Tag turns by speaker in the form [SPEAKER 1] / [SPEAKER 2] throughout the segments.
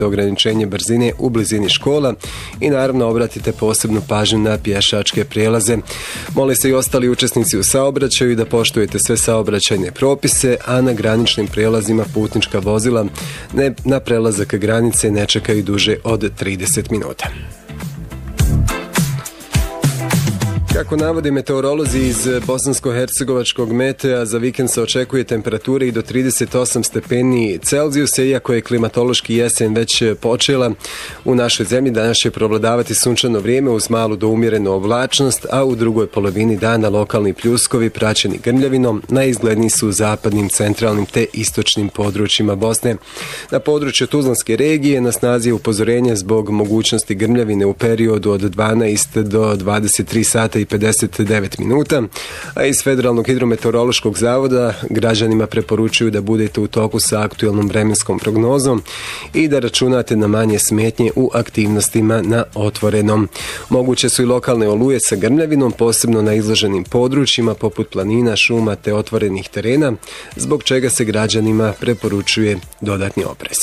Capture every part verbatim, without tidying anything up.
[SPEAKER 1] ograničenje brzine u blizini škola i naravno obratite posebnu pažnju na pješačke prijelaze. Mole se i ostali učesnici u saobraćaju da poštujete sve saobraćajne propise, a na graničnim prijelazima putnička vozila ne, na prelazak granice ne čekaju duže od trideset minuta. Kako navode meteorolozi iz bosansko-hercegovačkog metea, za vikend se očekuje temperature i do trideset osam stepeni Celzijusa, iako je klimatološki jesen već počela. U našoj zemlji danas će prevladavati sunčano vrijeme uz malu do umjerenu oblačnost, a u drugoj polovini dana lokalni pljuskovi praćeni grmljavinom najizgledniji su u zapadnim, centralnim te istočnim područjima Bosne. Na području Tuzlanske regije na snazi je upozorenje zbog mogućnosti grmljavine u periodu od dvanaest do dvadeset tri sata i pedeset devet minuta, a iz Federalnog hidrometeorološkog zavoda građanima preporučuju da budete u toku sa aktualnom vremenskom prognozom i da računate na manje smetnje u aktivnostima na otvorenom. Moguće su i lokalne oluje sa grmljavinom, posebno na izloženim područjima poput planina, šuma te otvorenih terena, zbog čega se građanima preporučuje dodatni oprez.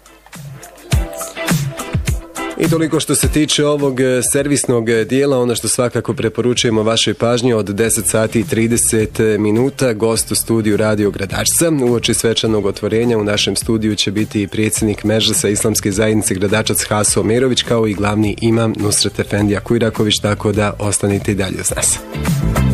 [SPEAKER 1] I toliko što se tiče ovog servisnog dijela, ono što svakako preporučujemo vašoj pažnji od deset sati i trideset minuta, gost u studiju Radio Gradačca. Uoči svečanog otvorenja u našem studiju će biti i predsjednik Medžlisa Islamske zajednice Gradačac Haso Omerović, kao i glavni imam Nusret Efendija Kujraković, tako da ostanite i dalje uz nas.